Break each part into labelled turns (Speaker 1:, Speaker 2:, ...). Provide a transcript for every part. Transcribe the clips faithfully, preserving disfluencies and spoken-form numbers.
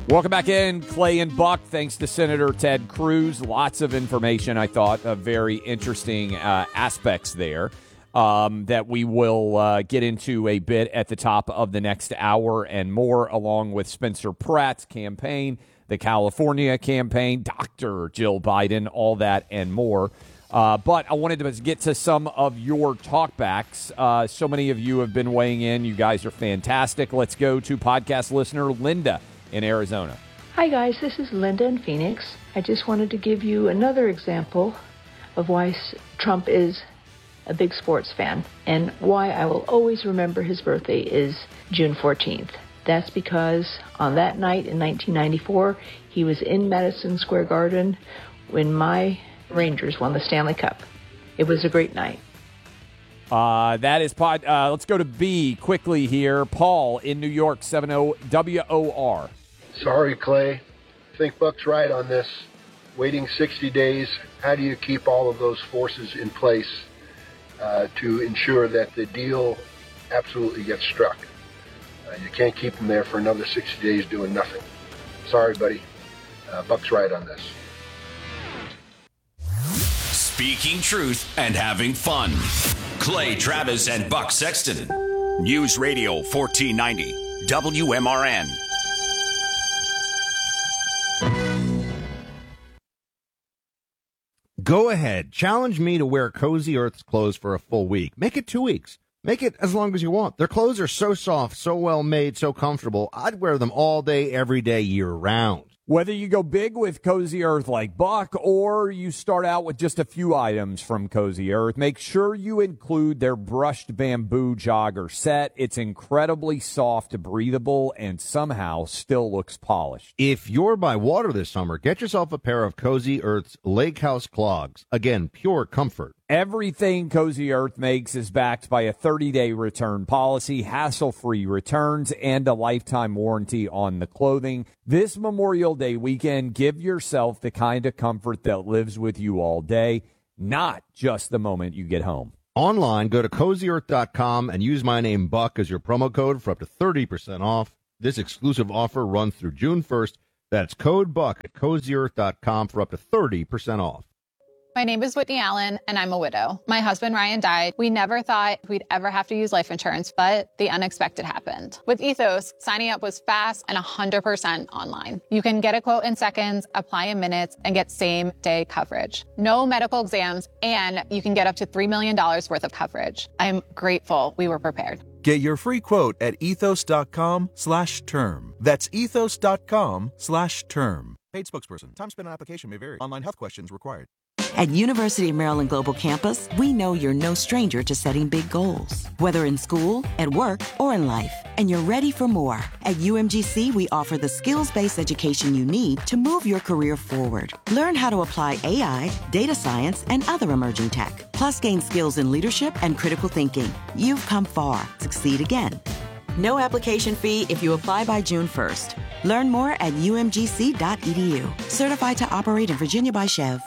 Speaker 1: Welcome back in, Clay and Buck. Thanks to Senator Ted Cruz. Lots of information, I thought, uh, very interesting uh, aspects there um, that we will uh, get into a bit at the top of the next hour and more, along with Spencer Pratt's campaign, the California campaign, Doctor Jill Biden, all that and more. Uh, but I wanted to get to some of your talkbacks. Uh, so many of you have been weighing in. You guys are fantastic. Let's go to podcast listener Linda in Arizona.
Speaker 2: Hi guys, this is Linda in Phoenix. I just wanted to give you another example of why Trump is a big sports fan and why I will always remember his birthday is June fourteenth. That's because on that night in nineteen ninety-four, he was in Madison Square Garden when my Rangers won the Stanley Cup. It was a great night.
Speaker 1: Uh, that is pod. Uh, let's go to B quickly here. Paul in New York, seven oh W O R.
Speaker 3: Sorry, Clay. I think Buck's right on this. Waiting sixty days, how do you keep all of those forces in place uh, to ensure that the deal absolutely gets struck? Uh, you can't keep them there for another sixty days doing nothing. Sorry, buddy. Uh, Buck's right on this.
Speaker 4: Speaking truth and having fun. Clay Travis and Buck Sexton. News Radio fourteen ninety W M R N.
Speaker 5: Go ahead. Challenge me to wear Cozy Earth's clothes for a full week. Make it two weeks. Make it as long as you want. Their clothes are so soft, so well made, so comfortable. I'd wear them all day, every day, year round.
Speaker 1: Whether you go big with Cozy Earth like Buck or you start out with just a few items from Cozy Earth, make sure you include their brushed bamboo jogger set. It's incredibly soft, breathable, and somehow still looks polished.
Speaker 5: If you're by water this summer, get yourself a pair of Cozy Earth's Lake House clogs. Again, pure comfort.
Speaker 1: Everything Cozy Earth makes is backed by a thirty-day return policy, hassle-free returns, and a lifetime warranty on the clothing. This Memorial Day weekend, give yourself the kind of comfort that lives with you all day, not just the moment you get home.
Speaker 5: Online, go to cozy earth dot com and use my name Buck as your promo code for up to thirty percent off. This exclusive offer runs through June first. That's code Buck at cozy earth dot com for up to thirty percent off.
Speaker 6: My name is Whitney Allen, and I'm a widow. My husband, Ryan, died. We never thought we'd ever have to use life insurance, but the unexpected happened. With Ethos, signing up was fast and one hundred percent online. You can get a quote in seconds, apply in minutes, and get same-day coverage. No medical exams, and you can get up to three million dollars worth of coverage. I'm grateful we were prepared.
Speaker 7: Get your free quote at ethos.com slash term. That's ethos.com slash term. Paid spokesperson. Time spent on application may vary. Online health questions required.
Speaker 8: At University of Maryland Global Campus, we know you're no stranger to setting big goals. Whether in school, at work, or in life, and you're ready for more. At U M G C, we offer the skills-based education you need to move your career forward. Learn how to apply A I, data science, and other emerging tech. Plus, gain skills in leadership and critical thinking. You've come far. Succeed again. No application fee if you apply by June first. Learn more at u m g c dot e d u. Certified to operate in Virginia by Chev.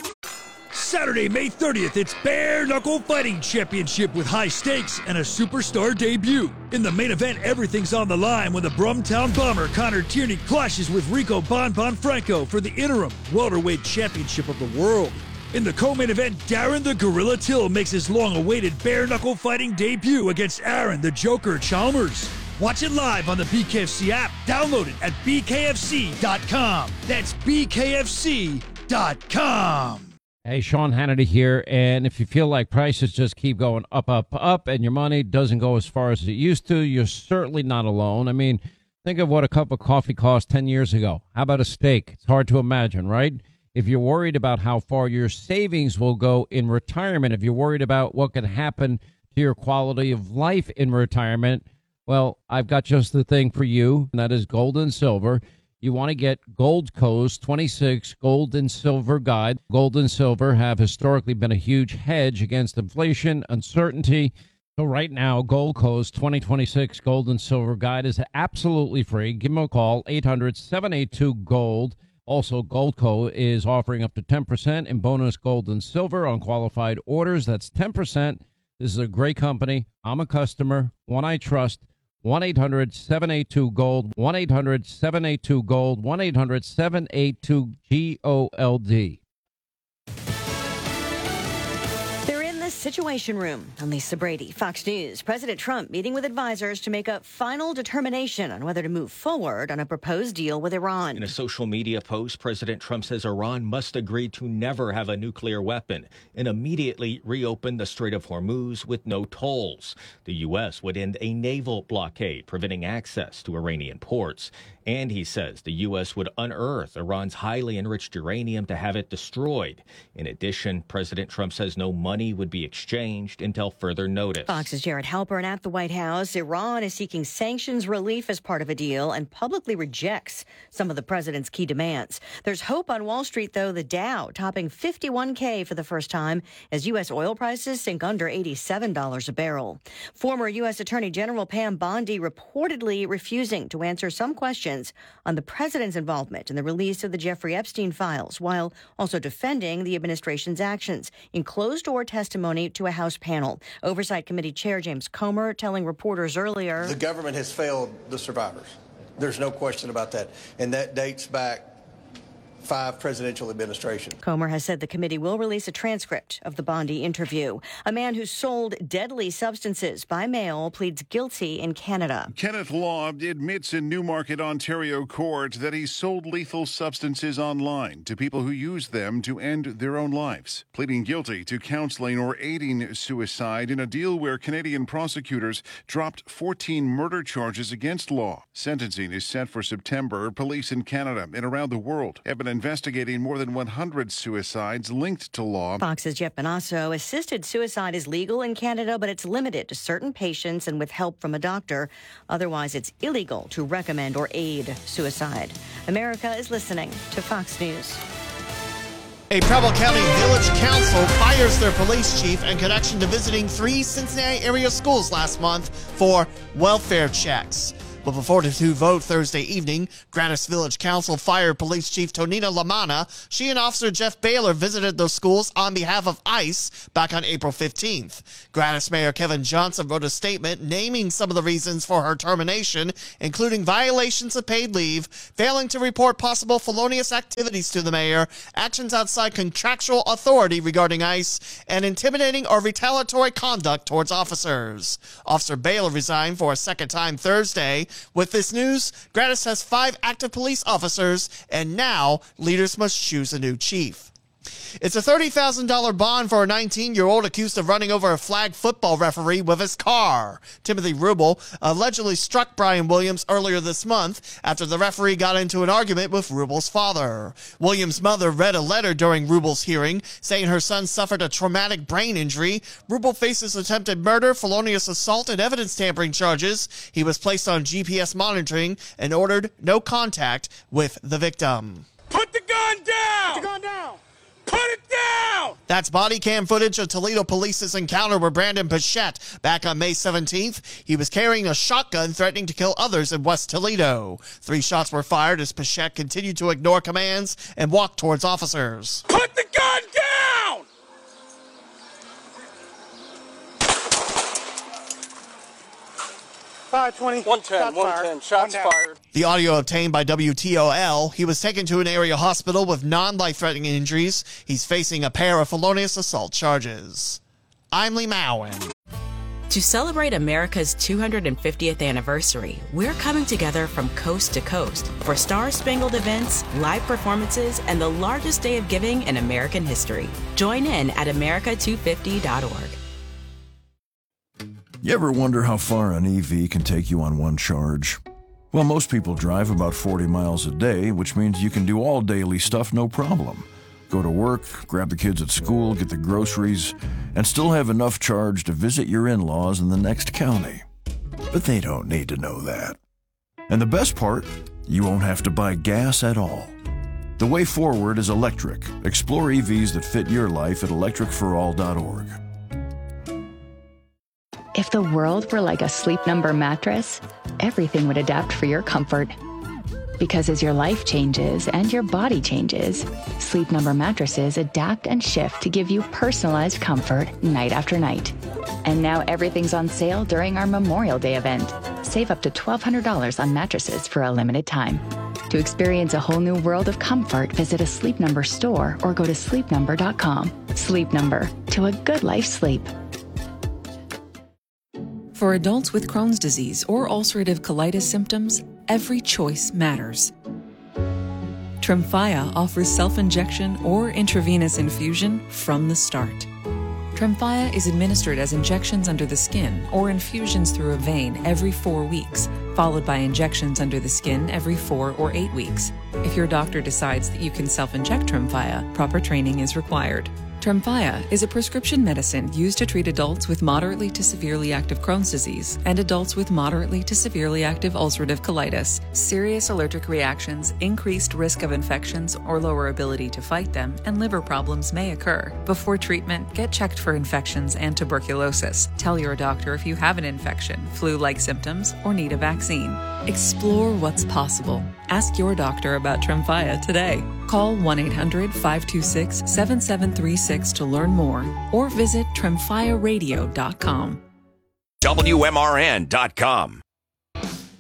Speaker 9: Saturday, May thirtieth, it's Bare Knuckle Fighting Championship with high stakes and a superstar debut. In the main event, everything's on the line when the Brumtown Bomber Connor Tierney clashes with Rico Bon Bon Franco for the interim welterweight championship of the world. In the co-main event, Darren the Gorilla Till makes his long-awaited Bare Knuckle Fighting debut against Aaron the Joker Chalmers. Watch it live on the B K F C app. Download it at b k f c dot com. That's b k f c dot com.
Speaker 10: Hey, Sean Hannity here, and if you feel like prices just keep going up, up, up, and your money doesn't go as far as it used to, you're certainly not alone. I mean, think of what a cup of coffee cost ten years ago. How about a steak? It's hard to imagine, right? If you're worried about how far your savings will go in retirement, if you're worried about what could happen to your quality of life in retirement, well, I've got just the thing for you, and that is gold and silver. You want to get Goldco's twenty-six Gold and Silver Guide. Gold and silver have historically been a huge hedge against inflation, uncertainty. So right now, Goldco's twenty twenty-six Gold and Silver Guide is absolutely free. Give them a call, eight hundred, seven eight two, GOLD. Also, Goldco is offering up to ten percent in bonus gold and silver on qualified orders. That's ten percent. This is a great company. I'm a customer, one I trust. one eight hundred seven eight two gold, one eight hundred seven eight two gold, one eight hundred seven eight two G O L D.
Speaker 11: Situation Room. I'm Lisa Brady, Fox News. President Trump meeting with advisors to make a final determination on whether to move forward on a proposed deal with Iran.
Speaker 12: In a social media post, President Trump says Iran must agree to never have a nuclear weapon and immediately reopen the Strait of Hormuz with no tolls. The U S would end a naval blockade, preventing access to Iranian ports. And he says the U S would unearth Iran's highly enriched uranium to have it destroyed. In addition, President Trump says no money would be exchanged until further notice.
Speaker 11: Fox's Jared Halpern at the White House. Iran is seeking sanctions relief as part of a deal and publicly rejects some of the president's key demands. There's hope on Wall Street, though, the Dow topping fifty-one K for the first time as U S oil prices sink under eighty-seven dollars a barrel. Former U S Attorney General Pam Bondi reportedly refusing to answer some questions on the president's involvement in the release of the Jeffrey Epstein files, while also defending the administration's actions in closed-door testimony to a House panel. Oversight Committee Chair James Comer telling reporters earlier,
Speaker 13: the government has failed the survivors. There's no question about that. And that dates back five presidential administrations.
Speaker 11: Comer has said the committee will release a transcript of the Bondi interview. A man who sold deadly substances by mail pleads guilty in Canada.
Speaker 14: Kenneth Law admits in Newmarket, Ontario court that he sold lethal substances online to people who used them to end their own lives, pleading guilty to counseling or aiding suicide in a deal where Canadian prosecutors dropped fourteen murder charges against Law. Sentencing is set for September. Police in Canada and around the world have been investigating more than one hundred suicides linked to Law.
Speaker 11: Fox's Jeff Bonasso. Assisted suicide is legal in Canada, but it's limited to certain patients and with help from a doctor. Otherwise, it's illegal to recommend or aid suicide. America is listening to Fox News.
Speaker 15: A Preble County Village Council fires their police chief in connection to visiting three Cincinnati area schools last month for welfare checks. But before the two vote Thursday evening, Grannis Village Council fired Police Chief Tonina Lamana. She and Officer Jeff Baylor visited those schools on behalf of ICE back on April fifteenth. Grannis Mayor Kevin Johnson wrote a statement naming some of the reasons for her termination, including violations of paid leave, failing to report possible felonious activities to the mayor, actions outside contractual authority regarding ICE, and intimidating or retaliatory conduct towards officers. Officer Baylor resigned for a second time Thursday. With this news, Grannis has five active police officers, and now leaders must choose a new chief. It's a thirty thousand dollars bond for a nineteen-year-old accused of running over a flag football referee with his car. Timothy Rubel allegedly struck Brian Williams earlier this month after the referee got into an argument with Rubel's father. Williams' mother read a letter during Rubel's hearing saying her son suffered a traumatic brain injury. Rubel faces attempted murder, felonious assault, and evidence tampering charges. He was placed on G P S monitoring and ordered no contact with the victim.
Speaker 16: Put the gun down! Put the gun down! Put it down!
Speaker 15: That's body cam footage of Toledo Police's encounter with Brandon Pichette back on May seventeenth. He was carrying a shotgun threatening to kill others in West Toledo. Three shots were fired as Pichette continued to ignore commands and walk towards officers.
Speaker 16: Put the gun down!
Speaker 17: five twenty. one ten, one ten. Shots fired.
Speaker 15: The audio obtained by W T O L. He was taken to an area hospital with non-life-threatening injuries. He's facing a pair of felonious assault charges. I'm Lee Mowen.
Speaker 18: To celebrate America's two hundred fiftieth anniversary, we're coming together from coast to coast for star-spangled events, live performances, and the largest day of giving in American history. Join in at America two fifty dot org.
Speaker 19: You ever wonder how far an E V can take you on one charge? Well, most people drive about forty miles a day, which means you can do all daily stuff no problem. Go to work, grab the kids at school, get the groceries, and still have enough charge to visit your in-laws in the next county. But they don't need to know that. And the best part, you won't have to buy gas at all. The way forward is electric. Explore E Vs that fit your life at electric for all dot org.
Speaker 20: If the world were like a Sleep Number mattress, everything would adapt for your comfort. Because as your life changes and your body changes, Sleep Number mattresses adapt and shift to give you personalized comfort night after night. And now everything's on sale during our Memorial Day event. Save up to twelve hundred dollars on mattresses for a limited time. To experience a whole new world of comfort, visit a Sleep Number store or go to sleep number dot com. Sleep Number, to a good life sleep.
Speaker 21: For adults with Crohn's disease or ulcerative colitis symptoms, every choice matters. Tremfya offers self-injection or intravenous infusion from the start. Tremfya is administered as injections under the skin or infusions through a vein every four weeks, followed by injections under the skin every four or eight weeks. If your doctor decides that you can self-inject Tremfya, proper training is required. Tremfya is a prescription medicine used to treat adults with moderately to severely active Crohn's disease and adults with moderately to severely active ulcerative colitis. Serious allergic reactions, increased risk of infections or lower ability to fight them, and liver problems may occur. Before treatment, get checked for infections and tuberculosis. Tell your doctor if you have an infection, flu-like symptoms, or need a vaccine. Explore what's possible. Ask your doctor about Tremfya today. Call one eight hundred five two six seven seven three six to learn more or visit tremfya radio dot com.
Speaker 4: W M R N dot com.